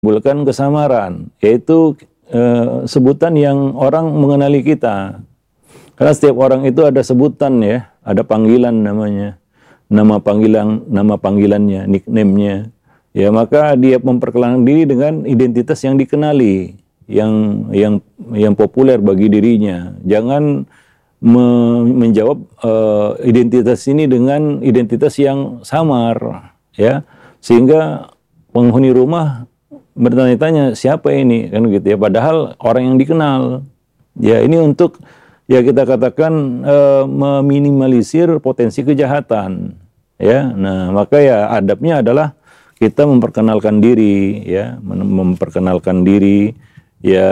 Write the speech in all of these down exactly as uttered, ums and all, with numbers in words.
menimbulkan kesamaran, yaitu eh, sebutan yang orang mengenali kita. Karena setiap orang itu ada sebutan ya, ada panggilan namanya, nama panggilan, nama panggilannya, nickname-nya. Ya maka dia memperkenalkan diri dengan identitas yang dikenali, yang yang yang populer bagi dirinya. Jangan me menjawab uh, identitas ini dengan identitas yang samar, ya, sehingga penghuni rumah bertanya-tanya siapa ini, kan gitu ya. Padahal orang yang dikenal. Ya ini untuk ya kita katakan uh, meminimalisir potensi kejahatan. Ya, nah maka ya adabnya adalah kita memperkenalkan diri, ya, memperkenalkan diri, ya,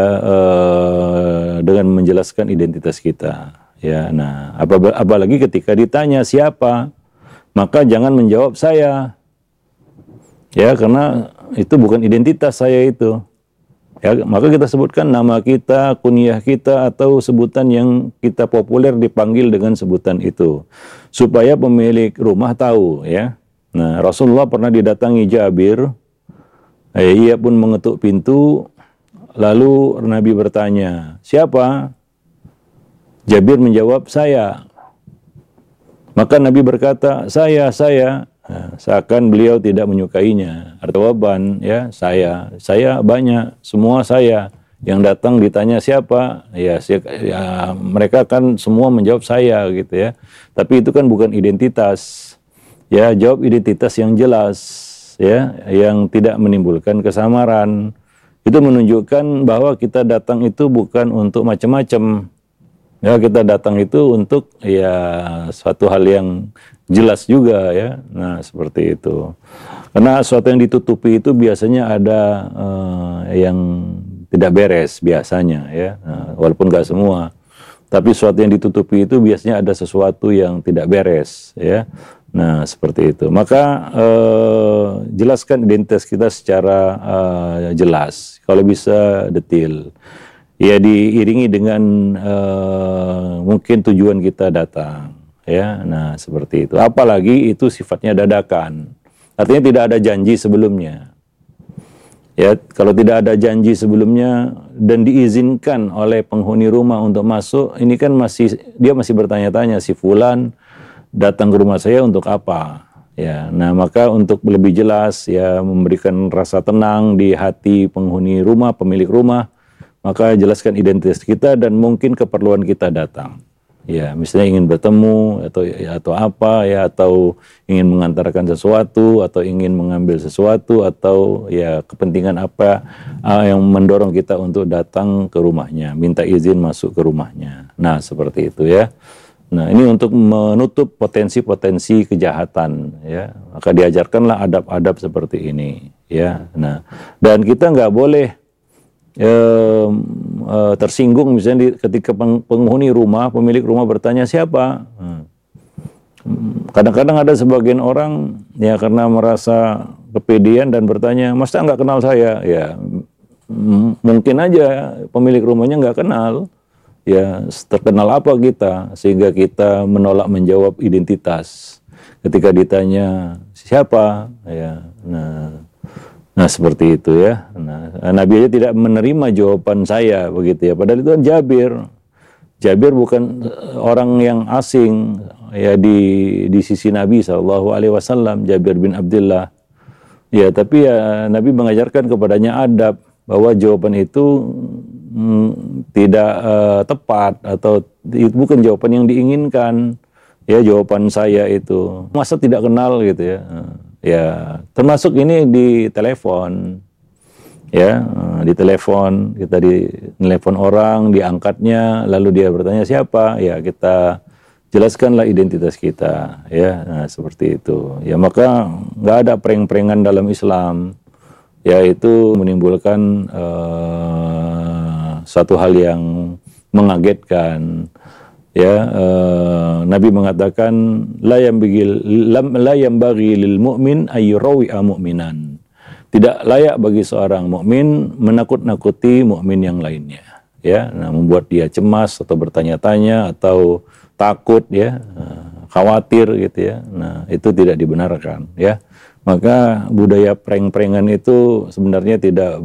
uh, dengan menjelaskan identitas kita. Ya, nah apalagi ketika ditanya siapa, maka jangan menjawab saya. Ya, karena itu bukan identitas saya itu. Ya, maka kita sebutkan nama kita, kunyah kita, atau sebutan yang kita populer dipanggil dengan sebutan itu. Supaya pemilik rumah tahu, ya. Nah, Rasulullah pernah didatangi Jabir. Eh, ia pun mengetuk pintu, lalu Nabi bertanya, "Siapa?" Jabir menjawab, "Saya." Maka Nabi berkata, "Saya, saya." Nah, seakan beliau tidak menyukainya. Artinya waban, ya, saya, saya banyak, semua saya. Yang datang ditanya siapa, ya, ya mereka kan semua menjawab saya gitu ya. Tapi itu kan bukan identitas. Ya, jawab identitas yang jelas, ya, yang tidak menimbulkan kesamaran. Itu menunjukkan bahwa kita datang itu bukan untuk macam-macam. Ya, kita datang itu untuk ya suatu hal yang jelas juga, ya. Nah, seperti itu. Karena sesuatu yang ditutupi itu biasanya ada uh, yang tidak beres biasanya, ya. Nah, walaupun nggak semua. Tapi sesuatu yang ditutupi itu biasanya ada sesuatu yang tidak beres, ya. Nah, seperti itu. Maka uh, jelaskan identitas kita secara uh, jelas. Kalau bisa detail. Ya, diiringi dengan uh, mungkin tujuan kita datang, ya. Nah, seperti itu. Apalagi itu sifatnya dadakan. Artinya tidak ada janji sebelumnya. Ya, kalau tidak ada janji sebelumnya dan diizinkan oleh penghuni rumah untuk masuk, ini kan masih dia masih bertanya-tanya, si fulan datang ke rumah saya untuk apa? Ya, nah maka untuk lebih jelas, ya, memberikan rasa tenang di hati penghuni rumah, pemilik rumah, maka jelaskan identitas kita dan mungkin keperluan kita datang. Ya, misalnya ingin bertemu atau atau apa, ya, atau ingin mengantarkan sesuatu atau ingin mengambil sesuatu atau ya kepentingan apa uh, yang mendorong kita untuk datang ke rumahnya, minta izin masuk ke rumahnya. Nah, seperti itu, ya. Nah, ini untuk menutup potensi-potensi kejahatan, ya. Maka diajarkanlah adab-adab seperti ini, ya. Nah, dan kita nggak boleh E, e, tersinggung misalnya di, ketika peng, penghuni rumah, pemilik rumah bertanya siapa. Hmm. Kadang-kadang ada sebagian orang ya karena merasa kepedean dan bertanya, "Mas nggak kenal saya?" Ya m- mungkin aja pemilik rumahnya nggak kenal. Ya, terkenal apa kita sehingga kita menolak menjawab identitas ketika ditanya siapa. Ya, nah. Nah, seperti itu, ya. Nah, Nabi aja tidak menerima jawaban saya begitu, ya. Padahal itu kan Jabir. Jabir bukan orang yang asing, ya, di di sisi Nabi shallallahu alaihi wasallam, Jabir bin Abdullah. Ya, tapi ya Nabi mengajarkan kepadanya adab bahwa jawaban itu mm, tidak uh, tepat atau itu bukan jawaban yang diinginkan. Ya, jawaban saya itu masa tidak kenal gitu, ya. Ya, termasuk ini di telepon, ya, di telepon kita di telepon orang, diangkatnya, lalu dia bertanya siapa, ya kita jelaskanlah identitas kita, ya, nah, seperti itu. Ya, maka nggak ada pereng-perengan dalam Islam, ya, itu menimbulkan uh, satu hal yang mengagetkan. Ya, uh, Nabi mengatakan la yambagil la yambaghi lil mu'min ayyurawi'a mu'minan. Tidak layak bagi seorang mukmin menakut-nakuti mukmin yang lainnya, ya. Nah, membuat dia cemas atau bertanya-tanya atau takut, ya, khawatir gitu, ya. Nah, itu tidak dibenarkan, ya. Maka budaya preng-prengan itu sebenarnya tidak